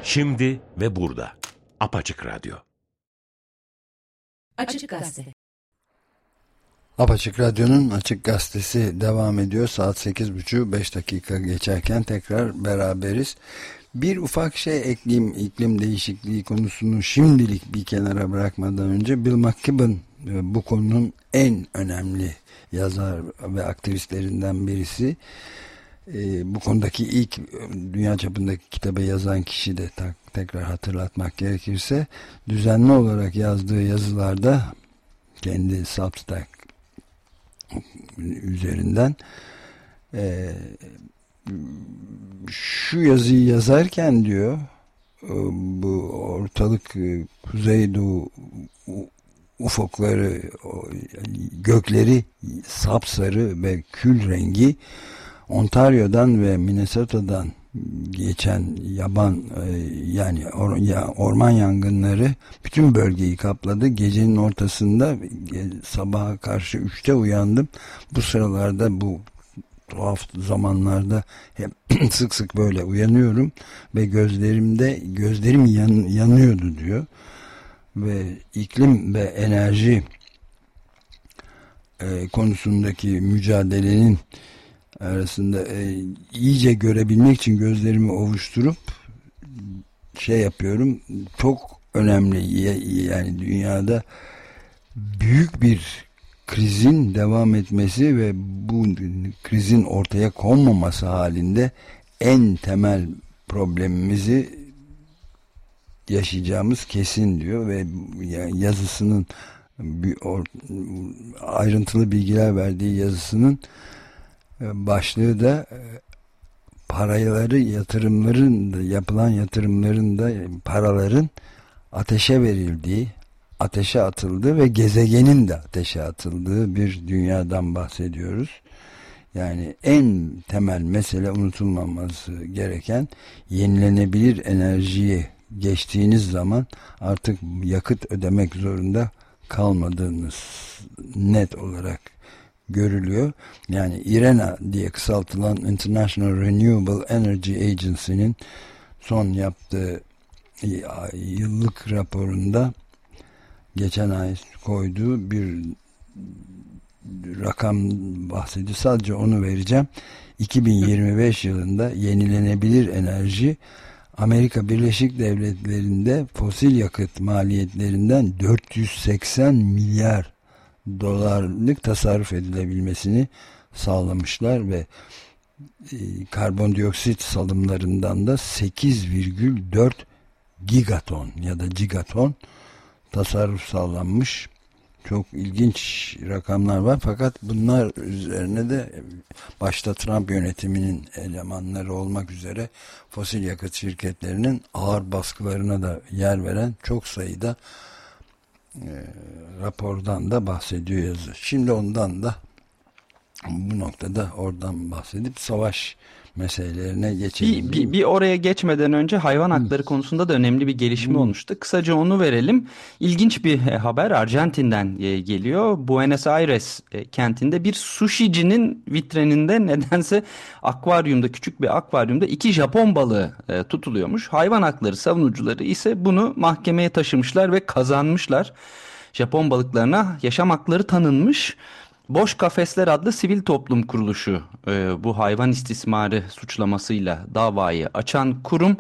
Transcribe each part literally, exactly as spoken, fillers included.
Şimdi ve burada. Apaçık Radyo. Açık Gazete. Apaçık Radyo'nun Açık Gazetesi devam ediyor. Saat sekiz buçuk beş dakika geçerken tekrar beraberiz. Bir ufak şey ekleyeyim, iklim değişikliği konusunu şimdilik bir kenara bırakmadan önce. Bill McKibben bu konunun en önemli yazar ve aktivistlerinden birisi. Bu konudaki ilk dünya çapındaki kitabı yazan kişi de tekrar hatırlatmak gerekirse, düzenli olarak yazdığı yazılarda kendi Substack üzerinden e, şu yazıyı yazarken diyor, bu ortalık kuzeydoğu ufukları, gökleri sapsarı ve kül rengi, Ontario'dan ve Minnesota'dan geçen yaban yani or, ya, orman yangınları bütün bölgeyi kapladı. Gecenin ortasında sabaha karşı üçte uyandım. Bu sıralarda, bu tuhaf zamanlarda hep sık sık böyle uyanıyorum ve gözlerimde gözlerim yan, yanıyordu diyor. Ve iklim ve enerji e, konusundaki mücadelenin arasında e, iyice görebilmek için gözlerimi ovuşturup şey yapıyorum. Çok önemli, yani dünyada büyük bir krizin devam etmesi ve bu krizin ortaya konmaması halinde en temel problemimizi yaşayacağımız kesin diyor ve yazısının ayrıntılı bilgiler verdiği yazısının başlığı da paraları, yatırımların da, yapılan yatırımların da, paraların ateşe verildiği, ateşe atıldığı ve gezegenin de ateşe atıldığı bir dünyadan bahsediyoruz. Yani en temel mesele, unutulmaması gereken, yenilenebilir enerjiye geçtiğiniz zaman artık yakıt ödemek zorunda kalmadığınız net olarak görülüyor. Yani IRENA diye kısaltılan International Renewable Energy Agency'nin son yaptığı yıllık raporunda geçen ay koyduğu bir rakam bahsediyor. Sadece onu vereceğim. iki bin yirmi beş yılında yenilenebilir enerji Amerika Birleşik Devletleri'nde fosil yakıt maliyetlerinden dört yüz seksen milyar dolarlık tasarruf edilebilmesini sağlamışlar ve e, karbondioksit salımlarından da sekiz virgül dört gigaton ya da gigaton tasarruf sağlanmış. Çok ilginç rakamlar var, fakat bunlar üzerine de başta Trump yönetiminin elemanları olmak üzere fosil yakıt şirketlerinin ağır baskılarına da yer veren çok sayıda e, rapordan da bahsediyor yazı. Şimdi ondan da bu noktada oradan bahsedip savaş meselelerine geçelim. Bir, bir, bir oraya geçmeden önce hayvan hakları hmm. konusunda da önemli bir gelişme hmm. olmuştu. Kısaca onu verelim. İlginç bir haber Arjantin'den geliyor. Buenos Aires kentinde bir sushicinin vitrininde nedense akvaryumda, küçük bir akvaryumda iki Japon balığı tutuluyormuş. Hayvan hakları savunucuları ise bunu mahkemeye taşımışlar ve kazanmışlar. Japon balıklarına yaşam hakları tanınmış. Boş Kafesler adlı sivil toplum kuruluşu e, bu hayvan istismarı suçlamasıyla davayı açan kurum.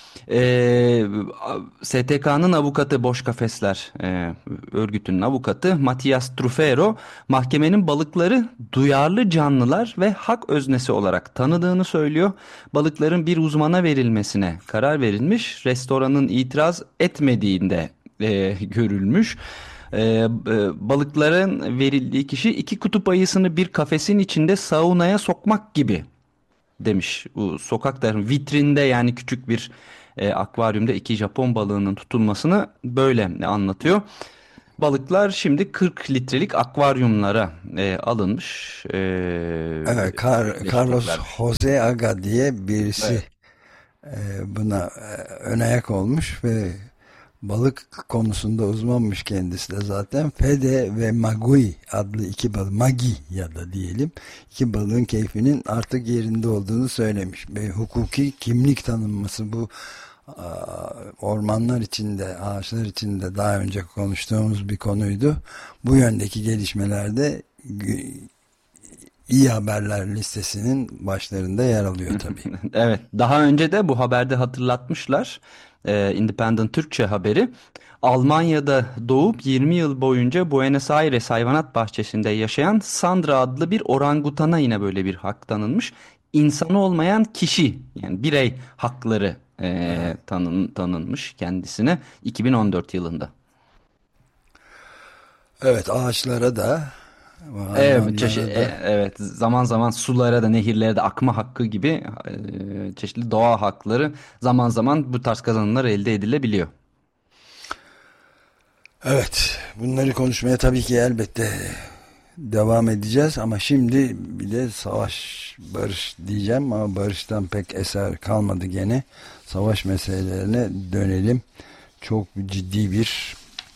e, S T K'nın avukatı, Boş Kafesler e, örgütünün avukatı Matias Trufero, mahkemenin balıkları duyarlı canlılar ve hak öznesi olarak tanıdığını söylüyor. Balıkların bir uzmana verilmesine karar verilmiş, restoranın itiraz etmediğinde e, görülmüş. Ee, balıkların verildiği kişi iki kutup ayısını bir kafesin içinde saunaya sokmak gibi demiş. Bu sokakta, vitrinde, yani küçük bir e, akvaryumda iki Japon balığının tutulmasını böyle anlatıyor. Balıklar şimdi kırk litrelik akvaryumlara e, alınmış. E, evet, Kar, Carlos Jose Aga diye birisi evet. e, buna e, ön ayak olmuş ve balık konusunda uzmanmış kendisi de zaten. Fede ve Magui adlı iki balık, Magi ya da diyelim, iki balığın keyfinin artık yerinde olduğunu söylemiş. Ve hukuki kimlik tanınması, bu ormanlar içinde, ağaçlar içinde daha önce konuştuğumuz bir konuydu. Bu yöndeki gelişmelerde iyi haberler listesinin başlarında yer alıyor tabii. Evet, daha önce de bu haberde hatırlatmışlar. Ee, Independent Türkçe haberi. Almanya'da doğup yirmi yıl boyunca Buenos Aires hayvanat bahçesinde yaşayan Sandra adlı bir orangutana yine böyle bir hak tanınmış. İnsanı olmayan kişi, yani birey hakları e, tanın, tanınmış kendisine iki bin on dört yılında. Evet, ağaçlara da, Evet, çeşi- hayvanlara da. e- evet, zaman zaman sulara da nehirlere de akma hakkı gibi e, çeşitli doğa hakları zaman zaman bu tarz kazanımlar elde edilebiliyor. Evet, bunları konuşmaya tabii ki elbette devam edeceğiz ama şimdi bir de savaş, barış diyeceğim ama barıştan pek eser kalmadı gene. Savaş meselelerine dönelim. Çok ciddi bir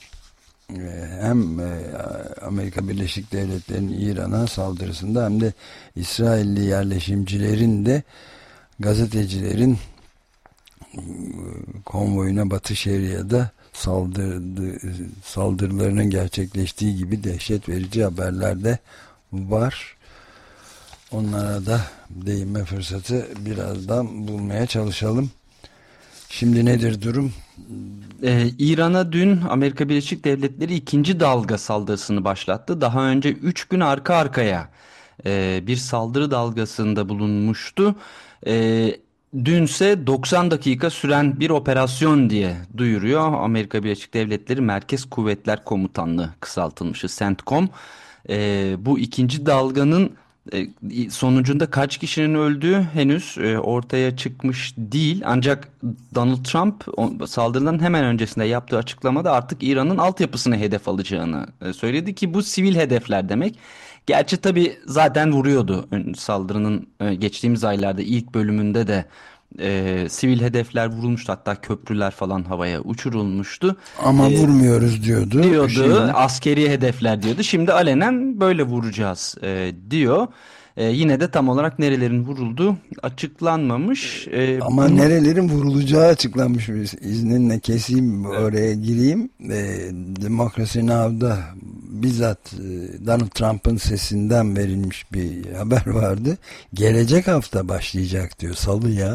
e, hem e, Amerika Birleşik Devletleri'nin İran'a saldırısında hem de İsrailli yerleşimcilerin de gazetecilerin e, konvoyuna Batı Şeria'da saldırdı, saldırılarının gerçekleştiği gibi dehşet verici haberler de var. Onlara da değinme fırsatı birazdan bulmaya çalışalım. Şimdi nedir durum? Ee, İran'a dün Amerika Birleşik Devletleri ikinci dalga saldırısını başlattı. Daha önce üç gün arka arkaya e, bir saldırı dalgasında bulunmuştu. E, Dünse doksan dakika süren bir operasyon diye duyuruyor Amerika Birleşik Devletleri Merkez Kuvvetler Komutanlığı, kısaltılmışı CENTCOM. E, bu ikinci dalganın e, sonucunda kaç kişinin öldüğü henüz e, ortaya çıkmış değil. Ancak Donald Trump o, saldırıların hemen öncesinde yaptığı açıklamada artık İran'ın altyapısını hedef alacağını e, söyledi ki bu sivil hedefler demek. Gerçi tabii zaten vuruyordu. Ön- Saldırının e, geçtiğimiz aylarda ilk bölümünde de e, sivil hedefler vurulmuştu. Hatta köprüler falan havaya uçurulmuştu. Ama E, vurmuyoruz diyordu. diyordu. Şimdi Askeri hedefler diyordu. Şimdi alenen böyle vuracağız e, diyor. E, yine de tam olarak nerelerin vurulduğu açıklanmamış. E, ama bunu nerelerin vurulacağı açıklanmış. İzninle keseyim, oraya gireyim. E, Democracy Now'da bizzat e, Donald Trump'ın sesinden verilmiş bir haber vardı. Gelecek hafta başlayacak diyor, Salıya.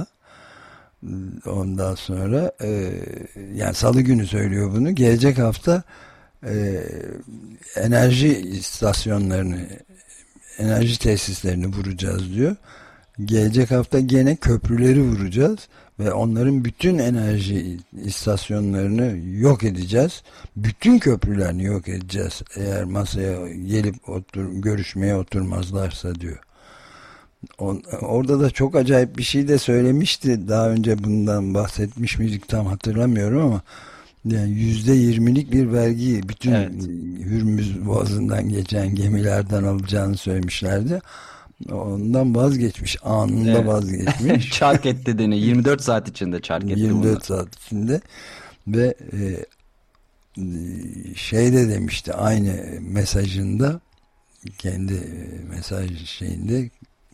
Ondan sonra e, yani Salı günü söylüyor bunu. Gelecek hafta e, enerji istasyonlarını, enerji tesislerini vuracağız diyor. Gelecek hafta gene köprüleri vuracağız ve onların bütün enerji istasyonlarını yok edeceğiz. Bütün köprülerini yok edeceğiz eğer masaya gelip otur, görüşmeye oturmazlarsa diyor. On, orada da çok acayip bir şey de söylemişti. Daha önce bundan bahsetmiş miydik tam hatırlamıyorum ama yani yüzde yirmilik bir vergi bütün evet. Hürmüz Boğazı'ndan geçen gemilerden alacağını söylemişlerdi. Ondan vazgeçmiş. Anında Evet. vazgeçmiş. Çark etti deni. yirmi dört saat içinde çark etti yirmi dört bunu. saat içinde ve e, şey de demişti aynı mesajında, kendi mesaj şeyinde,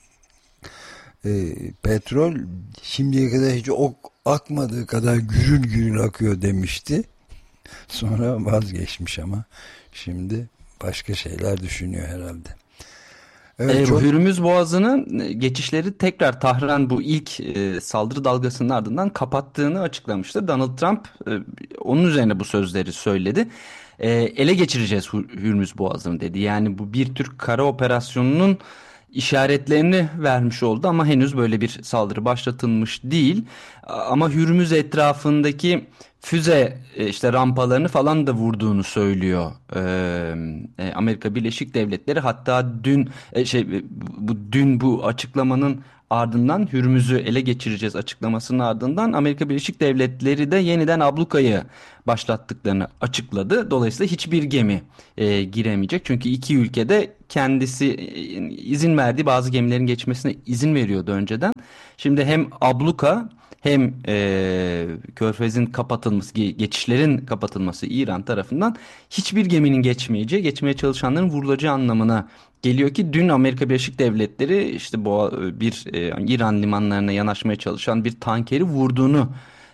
e, petrol şimdiye kadar hiç ok akmadığı kadar gürül gürül akıyor demişti. Sonra vazgeçmiş ama şimdi başka şeyler düşünüyor herhalde. Evet, E, çok... Hürmüz Boğazı'nın e, geçişleri tekrar Tahran bu ilk e, saldırı dalgasının ardından kapattığını açıklamıştı. Donald Trump e, onun üzerine bu sözleri söyledi. E, ele geçireceğiz Hür- Hürmüz Boğazı'nı dedi. Yani bu bir tür kara operasyonunun işaretlerini vermiş oldu ama henüz böyle bir saldırı başlatılmış değil. A- Ama Hürmüz etrafındaki füze e, işte rampalarını falan da vurduğunu söylüyor Ee, e, Amerika Birleşik Devletleri. Hatta dün e, şey e, bu dün bu açıklamanın ardından Hürmüz'ü ele geçireceğiz açıklamasının ardından Amerika Birleşik Devletleri de yeniden ablukayı başlattıklarını açıkladı. Dolayısıyla hiçbir gemi e, giremeyecek. Çünkü iki ülkede kendisi e, izin verdiği bazı gemilerin geçmesine izin veriyordu önceden. Şimdi hem abluka hem e, Körfez'in kapatılması, ge- geçişlerin kapatılması İran tarafından hiçbir geminin geçmeyeceği, geçmeye çalışanların vurulacağı anlamına geliyor ki dün Amerika Birleşik Devletleri işte bu bir e, İran limanlarına yanaşmaya çalışan bir tankeri vurduğunu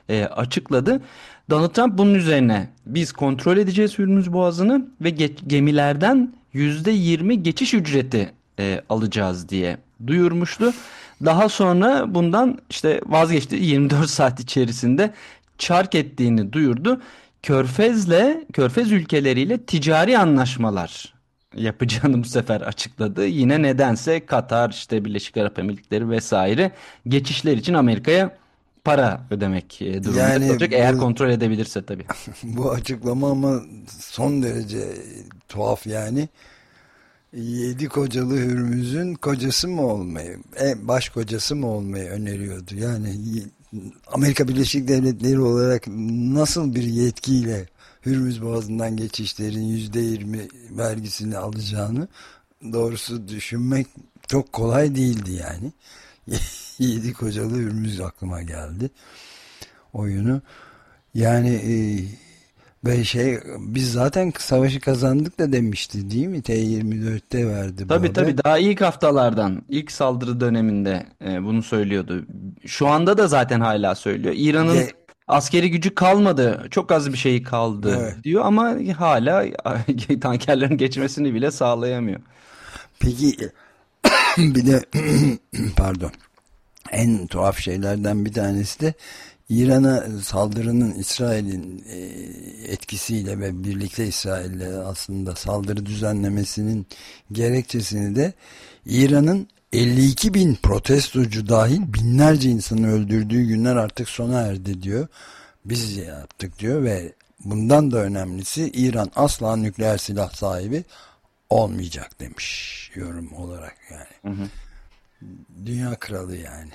e, açıkladı. Donald Trump bunun üzerine biz kontrol edeceğiz Hürmüz Boğazı'nı ve ge- gemilerden yüzde yirmi geçiş ücreti e, alacağız diye duyurmuştu. Daha sonra bundan işte vazgeçti, yirmi dört saat içerisinde çark ettiğini duyurdu. Körfez'le, Körfez ülkeleriyle ticari anlaşmalar yapacağını bu sefer açıkladı. Yine nedense Katar, işte Birleşik Arap Emirlikleri vesaire geçişler için Amerika'ya para ödemek e, durumunda Yani kalacak. Eğer bu, kontrol edebilirse tabii. bu açıklama ama son derece tuhaf yani. Yedi kocalı Hürmüz'ün kocası mı olmayı, e, baş kocası mı olmayı öneriyordu. Yani Amerika Birleşik Devletleri olarak nasıl bir yetkiyle Hürmüz Boğazı'ndan geçişlerin yüzde yirmi vergisini alacağını doğrusu düşünmek çok kolay değildi yani. Yedi kocalı Hürmüz aklıma geldi oyunu. Yani e, ve şey, biz zaten savaşı kazandık da demişti değil mi? T yirmi dörtte verdi bu Tabii haber. tabii, daha ilk haftalardan, ilk saldırı döneminde e, bunu söylüyordu. Şu anda da zaten hala söylüyor. İran'ın Ve, askeri gücü kalmadı, çok az bir şey kaldı evet. diyor ama hala tankerlerin geçmesini bile sağlayamıyor. Peki bir de pardon, en tuhaf şeylerden bir tanesi de İran'a saldırının İsrail'in e, etkisiyle ve birlikte İsrail'le aslında saldırı düzenlemesinin gerekçesini de İran'ın elli iki bin protestocu dahil binlerce insanı öldürdüğü günler artık sona erdi diyor. Biz yaptık diyor ve bundan da önemlisi İran asla nükleer silah sahibi olmayacak demiş yorum olarak yani. Hı hı. Dünya kralı yani.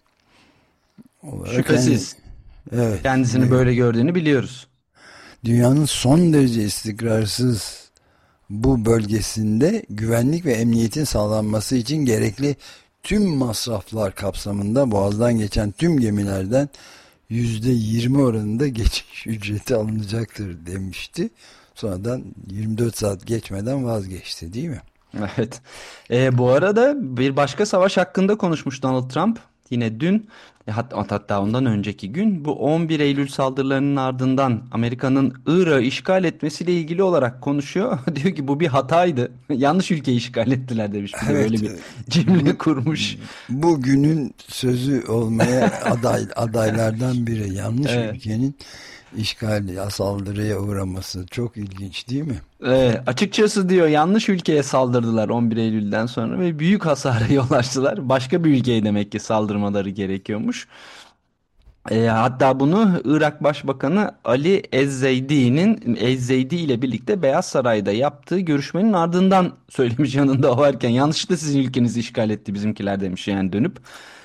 Olarak Şüphesiz. yani, evet. Kendisini Evet. böyle gördüğünü biliyoruz. Dünyanın son derece istikrarsız bu bölgesinde güvenlik ve emniyetin sağlanması için gerekli tüm masraflar kapsamında Boğaz'dan geçen tüm gemilerden yüzde yirmi oranında geçiş ücreti alınacaktır demişti. Sonradan yirmi dört saat geçmeden vazgeçti değil mi? Evet. E, bu arada bir başka savaş hakkında konuşmuş Donald Trump. Yine dün, e, hat- hatta ondan önceki gün, bu on bir Eylül saldırılarının ardından Amerika'nın Irak'ı işgal etmesiyle ilgili olarak konuşuyor. Diyor ki bu bir hataydı. Yanlış ülkeyi işgal ettiler demiş. Bir de Evet. böyle bir cümle kurmuş. Bugünün sözü olmaya aday adaylardan biri. Yanlış Evet. ülkenin işgal, saldırıya uğraması çok ilginç değil mi? Evet, açıkçası diyor yanlış ülkeye saldırdılar on bir Eylül'den sonra ve büyük hasara yol açtılar. Başka bir ülkeye demek ki saldırmaları gerekiyormuş. E, hatta bunu Irak Başbakanı Ali Ezzeydi'nin Ezzeydi ile birlikte Beyaz Saray'da yaptığı görüşmenin ardından söylemiş, yanında o varken. Yanlışlıkla sizin ülkenizi işgal etti bizimkiler demiş yani dönüp.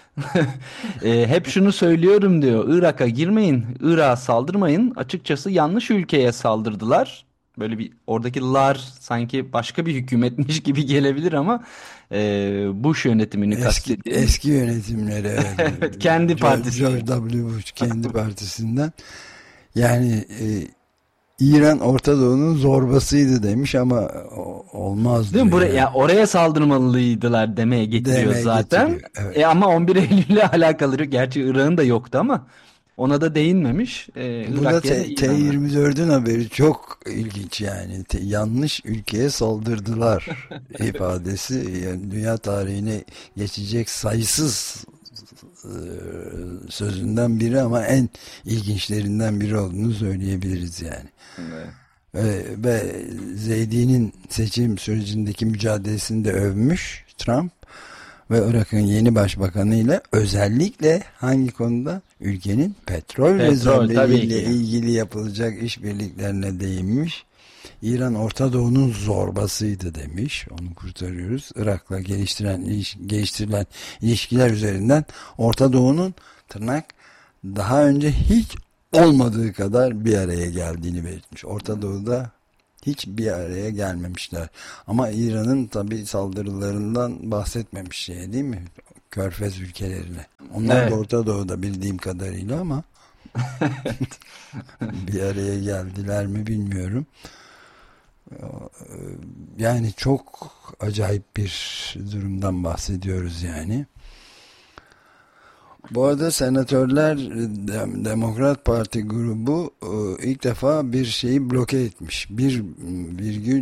E, hep şunu söylüyorum diyor. Irak'a girmeyin, Irak'a saldırmayın. Açıkçası yanlış ülkeye saldırdılar. Böyle bir oradaki lar sanki başka bir hükümetmiş gibi gelebilir ama e, Bush yönetimini Eski kastediyor. eski yönetimleri, evet. Evet, kendi George, partisi. George W. Bush kendi partisinden. Yani e, İran Orta Doğu'nun zorbasıydı demiş ama o, olmaz Değil mi? diyor Buraya, yani. ya oraya saldırmalıydılar demeye getiriyor Demeye zaten. getiriyor, evet. E ama on bir Eylül ile alakalı, gerçi Irak'ın da yoktu ama ona da değinmemiş. E, Bu da Irak yerine T İran'a. yirmi dördün haberi çok ilginç yani. Te- yanlış ülkeye saldırdılar ifadesi yani dünya tarihine geçecek sayısız e, sözünden biri ama en ilginçlerinden biri olduğunu söyleyebiliriz yani. Evet. Ve, ve Zeydi'nin seçim sürecindeki mücadelesini de övmüş Trump ve Irak'ın yeni başbakanıyla özellikle hangi konuda? Ülkenin petrol, Petrol tabii rezervleriyle ki. ilgili yapılacak işbirliklerine değinmiş. İran Orta Doğu'nun zorbasıydı demiş. Onu kurtarıyoruz. Irak'la geliştiren, iliş- geliştirilen ilişkiler üzerinden Orta Doğu'nun tırnak daha önce hiç olmadığı kadar bir araya geldiğini belirtmiş. Orta Doğu'da hiç bir araya gelmemişler. Ama İran'ın tabii saldırılarından bahsetmemiş şey değil mi? Körfez ülkelerine. Onlar Evet. da Orta Doğu'da bildiğim kadarıyla ama bir araya geldiler mi bilmiyorum. Yani çok acayip bir durumdan bahsediyoruz yani. Bu arada senatörler Dem- Demokrat Parti grubu e, ilk defa bir şeyi bloke etmiş. bir virgül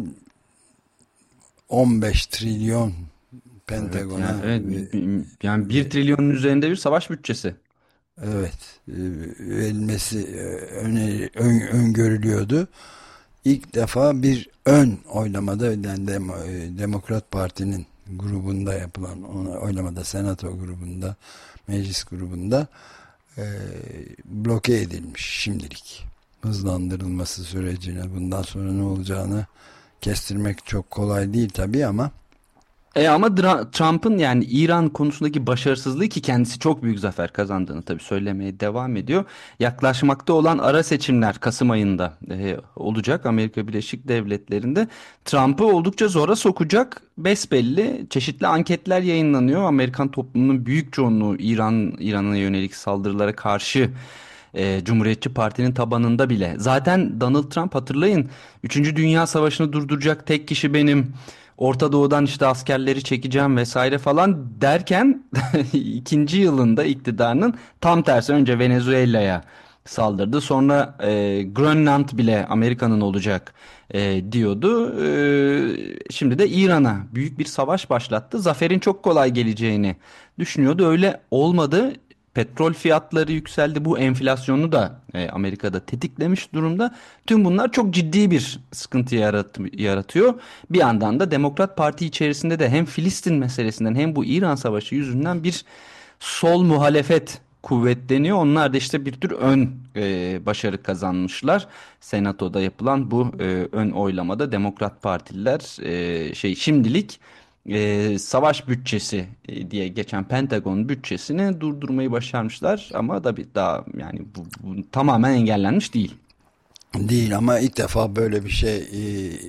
on beş trilyon Evet Pentagon'a yani, evet, ve, yani bir ve trilyonun üzerinde bir savaş bütçesi. evet e, verilmesi e, öneri, ön, öngörülüyordu. İlk defa bir ön oylamada yani Demo- e, Demokrat Parti'nin grubunda yapılan ona oylamada, senato grubunda, meclis grubunda e, bloke edilmiş şimdilik. Hızlandırılması sürecine, bundan sonra ne olacağını kestirmek çok kolay değil tabii ama E ama Dra- Trump'ın yani İran konusundaki başarısızlığı, ki kendisi çok büyük zafer kazandığını tabii söylemeye devam ediyor. Yaklaşmakta olan ara seçimler Kasım ayında e, olacak Amerika Birleşik Devletleri'nde. Trump'ı oldukça zora sokacak besbelli. Çeşitli anketler yayınlanıyor. Amerikan toplumunun büyük çoğunluğu İran İran'a yönelik saldırılara karşı, e, Cumhuriyetçi Parti'nin tabanında bile. Zaten Donald Trump, hatırlayın, Üçüncü Dünya Savaşı'nı durduracak tek kişi benim, Orta Doğu'dan işte askerleri çekeceğim vesaire falan derken ikinci yılında iktidarının tam tersi, önce Venezuela'ya saldırdı. Sonra e, Grönland bile Amerika'nın olacak e, diyordu. E, şimdi de İran'a büyük bir savaş başlattı. Zaferin çok kolay geleceğini düşünüyordu. Öyle olmadı. Petrol fiyatları yükseldi. Bu enflasyonu da e, Amerika'da tetiklemiş durumda. Tüm bunlar çok ciddi bir sıkıntı yarat yaratıyor. Bir yandan da Demokrat Parti içerisinde de hem Filistin meselesinden hem bu İran Savaşı yüzünden bir sol muhalefet kuvvetleniyor. Onlar da işte bir tür ön e, başarı kazanmışlar. Senatoda yapılan bu e, ön oylamada Demokrat Partililer e, şey şimdilik e, savaş bütçesi e, diye geçen Pentagon bütçesini durdurmayı başarmışlar, ama tabii daha yani bu, bu tamamen engellenmiş değil. değil, ama ilk defa böyle bir şey e,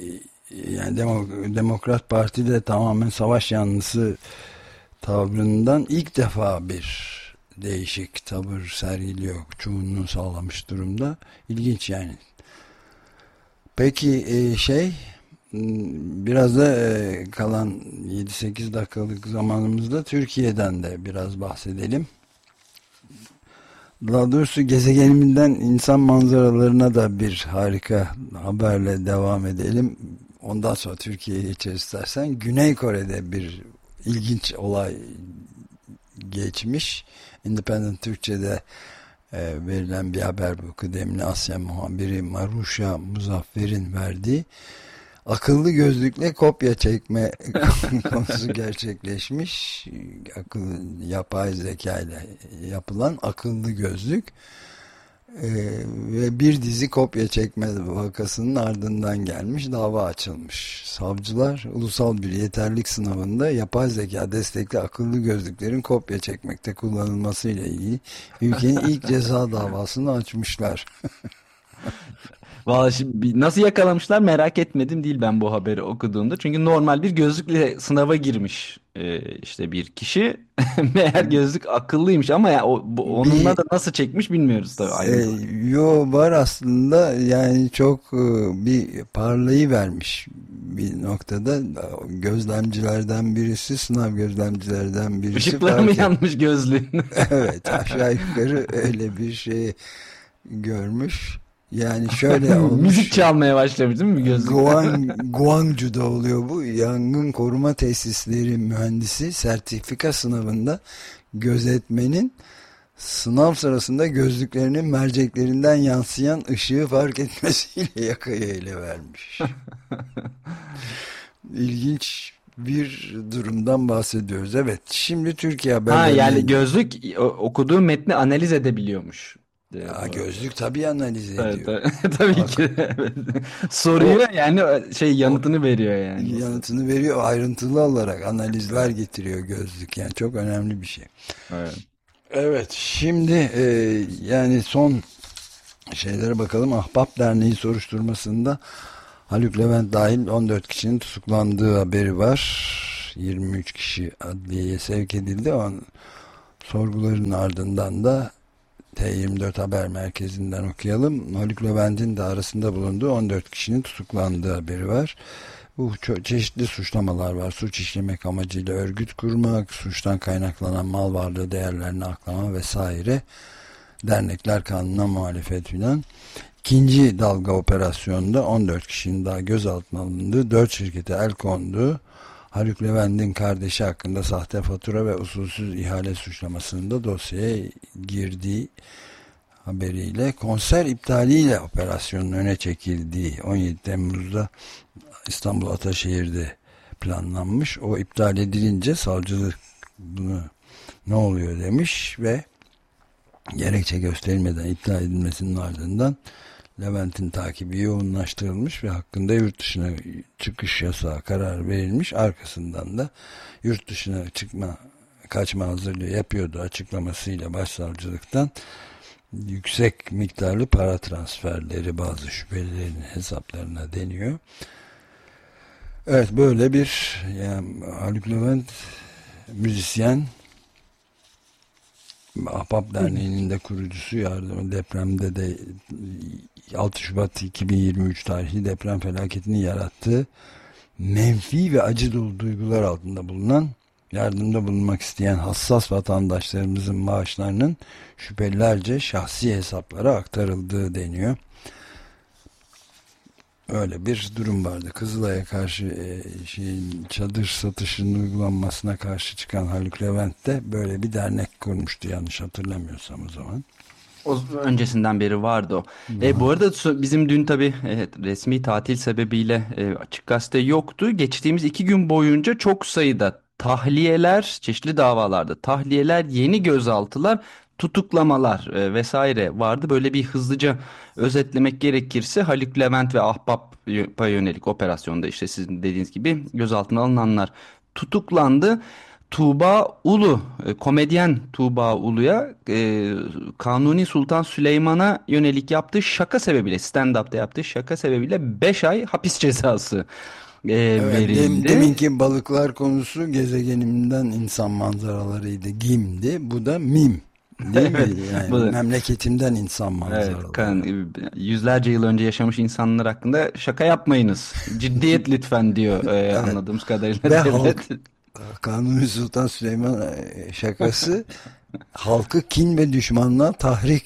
yani Demo- Demokrat Parti de tamamen savaş yanlısı tavrından ilk defa bir değişik tavır sergiliyor. Çoğunluğu sağlamış durumda. İlginç yani. Peki e, şey biraz da e, kalan yedi sekiz dakikalık zamanımızda Türkiye'den de biraz bahsedelim. Daha doğrusu gezegenimizden insan manzaralarına da bir harika haberle devam edelim. Ondan sonra Türkiye'ye geçer istersen. Güney Kore'de bir ilginç olay geçmiş. Independent Türkçe'de e, verilen bir haber bu. Kıdemli Asya muhabiri Maruşa Muzaffer'in verdiği, akıllı gözlükle kopya çekme konusu gerçekleşmiş. Akıllı, yapay zeka ile yapılan akıllı gözlük ee, ve bir dizi kopya çekme vakasının ardından gelmiş dava açılmış. Savcılar ulusal bir yeterlilik sınavında yapay zeka destekli akıllı gözlüklerin kopya çekmekte kullanılması ile ilgili ülkenin ilk ceza davasını açmışlar. Vallahi şimdi nasıl yakalamışlar merak etmedim değil ben bu haberi okuduğumda. Çünkü normal bir gözlükle sınava girmiş e, işte bir kişi. Meğer gözlük akıllıymış, ama ya o, bu- onunla Bir da nasıl çekmiş bilmiyoruz tabii, e, ayrıntılı. yo var aslında, yani çok e, bir parlayı vermiş bir noktada. Gözlemcilerden birisi, sınav gözlemcilerden birisi Işıkları mı fark et. yanmış gözlüğün? Evet, aşağı yukarı öyle bir şey görmüş. Yani şöyle Müzik olmuş. çalmaya başlamış değil mi gözlük? Guang, Guangzhou'da oluyor bu. Yangın koruma tesisleri mühendisi sertifika sınavında gözetmenin sınav sırasında gözlüklerinin merceklerinden yansıyan ışığı fark etmesiyle yakayı ele vermiş. İlginç bir durumdan bahsediyoruz. Evet, şimdi Türkiye Ha, haberlerine. yani gözlük o- okuduğu metni analiz edebiliyormuş. Evet, Ya, bu- gözlük tabii analiz evet, ediyor. tabii, tabii Ak- ki. Evet. o, Soruyor yani, şey o yanıtını veriyor yani. yanıtını veriyor, ayrıntılı olarak analizler getiriyor gözlük. Yani çok önemli bir şey. Evet. Evet, şimdi e, yani son şeylere bakalım. Ahbap Derneği soruşturmasında Haluk Levent dahil on dört kişinin tutuklandığı haberi var. yirmi üç kişi adliyeye sevk edildi. Onun sorguların ardından da T yirmi dört Haber Merkezi'nden okuyalım. Haluk Levent'in de arasında bulunduğu on dört kişinin tutuklandığı haberi var. Bu çok çeşitli suçlamalar var. Suç işlemek amacıyla örgüt kurmak, suçtan kaynaklanan mal varlığı değerlerini aklama vesaire. Dernekler kanununa muhalefet filan. İkinci dalga operasyonda on dört kişinin daha gözaltına alındığı, dört şirkete el kondu. Haluk Levent'in kardeşi hakkında sahte fatura ve usulsüz ihale suçlamasında dosyaya girdiği haberiyle konser iptaliyle operasyonun öne çekildiği on yedi Temmuz'da İstanbul Ataşehir'de planlanmış. O iptal edilince savcılık bunu ne oluyor demiş ve gerekçe gösterilmeden iptal edilmesinin ardından Levent'in takibi yoğunlaştırılmış ve hakkında yurt dışına çıkış yasağı karar verilmiş. Arkasından da yurt dışına çıkma, kaçma hazırlığı yapıyordu açıklamasıyla başsavcılıktan yüksek miktarlı para transferleri bazı şüphelilerin hesaplarına deniyor. Evet, böyle bir yani Haluk Levent müzisyen, Ahbap Derneği'nin de kurucusu, yardım depremde de altı Şubat iki bin yirmi üç tarihli deprem felaketini yarattığı menfi ve acı dolu duygular altında bulunan, yardımda bulunmak isteyen hassas vatandaşlarımızın maaşlarının şüphelilerce şahsi hesaplara aktarıldığı deniyor. Öyle bir durum vardı. Kızılay'a karşı e, şeyin, çadır satışının uygulanmasına karşı çıkan Haluk Levent de böyle bir dernek kurmuştu, yanlış hatırlamıyorsam o zaman. O öncesinden beri vardı o. E, bu arada bizim dün tabii evet, resmi tatil sebebiyle e, Açık Gazete yoktu. Geçtiğimiz iki gün boyunca çok sayıda tahliyeler, çeşitli davalarda tahliyeler, yeni gözaltılar, tutuklamalar e, vesaire vardı. Böyle bir hızlıca özetlemek gerekirse Haluk Levent ve Ahbap'a yönelik operasyonda işte sizin dediğiniz gibi gözaltına alınanlar tutuklandı. Tuğba Ulu, e, komedyen Tuğba Ulu'ya e, Kanuni Sultan Süleyman'a yönelik yaptığı şaka sebebiyle, stand-up'ta yaptığı şaka sebebiyle beş ay hapis cezası e, Evet, verildi. deminki balıklar konusu gezegenimden insan manzaralarıydı, Gim'di. Bu da Mim. Değil Evet, mi? Yani bu da- memleketimden insan manzaraları. Evet, kan- yüzlerce yıl önce yaşamış insanlar hakkında şaka yapmayınız. Ciddiyet lütfen diyor e, anladığımız kadarıyla Ve devlet. halk- Kanuni Sultan Süleyman e, şakası halkı kin ve düşmanlığa tahrik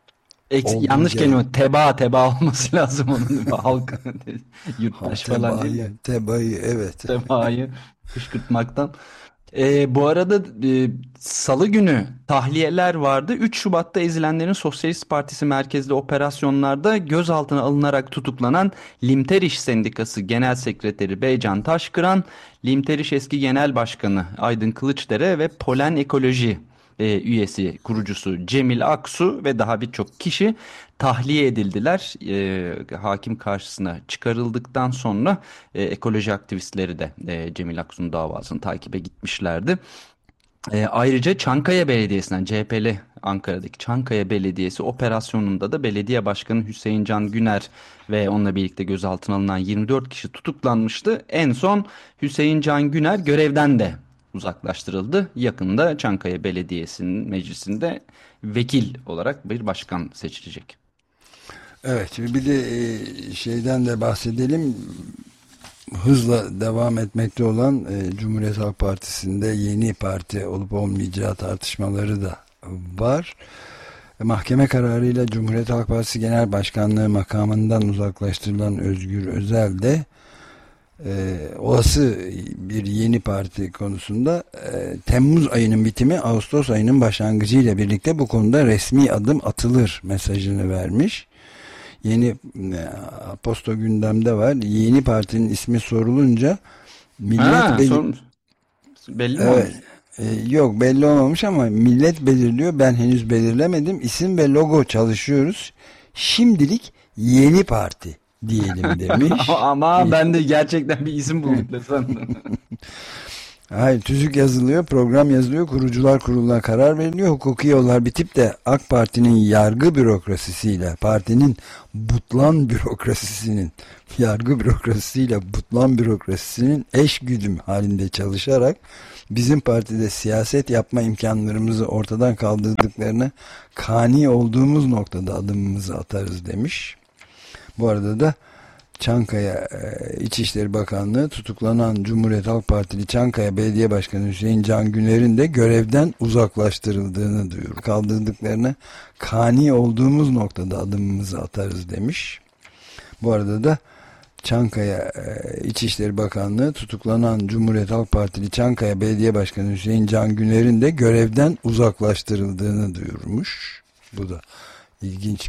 Eks- olduğu yanlış gibi. kelime, teba teba olması lazım onun. Halk yurttaş falan değil. Tebaayı, tebaayı, evet. Tebaayı kışkırtmaktan. Ee, bu arada e, Salı günü tahliyeler vardı. üç Şubat'ta ezilenlerin Sosyalist Partisi merkezli operasyonlarda gözaltına alınarak tutuklanan Limteriş Sendikası Genel Sekreteri Beycan Taşkıran, Limteriş eski Genel Başkanı Aydın Kılıçdere ve Polen Ekoloji e, üyesi, kurucusu Cemil Aksu ve daha birçok kişi tahliye edildiler. E, hakim karşısına çıkarıldıktan sonra e, ekoloji aktivistleri de e, Cemil Aksu'nun davasını takibe gitmişlerdi. E, ayrıca Çankaya Belediyesi'nden C H P'li Ankara'daki Çankaya Belediyesi operasyonunda da belediye başkanı Hüseyin Can Güner ve onunla birlikte gözaltına alınan yirmi dört kişi tutuklanmıştı. En son Hüseyin Can Güner görevden de uzaklaştırıldı. Yakında Çankaya Belediyesi'nin meclisinde vekil olarak bir başkan seçilecek. Evet, bir de e, şeyden de bahsedelim. Hızla devam etmekte olan e, Cumhuriyet Halk Partisi'nde yeni parti olup olmayacağı tartışmaları da var. E, mahkeme kararıyla Cumhuriyet Halk Partisi Genel Başkanlığı makamından uzaklaştırılan Özgür Özel de e, olası bir yeni parti konusunda e, Temmuz ayının bitimi Ağustos ayının başlangıcı ile birlikte bu konuda resmi adım atılır mesajını vermiş. Yeni e, Posta gündemde var. Yeni partinin ismi sorulunca millet Ha, belir- sorun- belli mi Evet. olmuş? E, yok, belli olmamış ama millet belirliyor. Ben henüz belirlemedim. İsim ve logo çalışıyoruz. Şimdilik yeni parti diyelim demiş. Ama ben de gerçekten bir isim bulduk sandım. Hayır, tüzük yazılıyor, program yazılıyor, kurucular kuruluna karar veriliyor, hukuki yollar bitip de AK Parti'nin yargı bürokrasisiyle, partinin butlan bürokrasisinin, yargı bürokrasisiyle butlan bürokrasisinin eş güdüm halinde çalışarak bizim partide siyaset yapma imkanlarımızı ortadan kaldırdıklarına kani olduğumuz noktada adımımızı atarız demiş. Bu arada da Çankaya e, İçişleri Bakanlığı tutuklanan Cumhuriyet Halk Partili Çankaya Belediye Başkanı Hüseyin Can Güner'in de görevden uzaklaştırıldığını duyurdu. Kaldırdıklarına kani olduğumuz noktada adımımızı atarız demiş. Bu arada da Çankaya İçişleri Bakanlığı tutuklanan Cumhuriyet Halk Partili Çankaya Belediye Başkanı Hüseyin Can Güner'in de görevden uzaklaştırıldığını duyurmuş. Bu da ilginç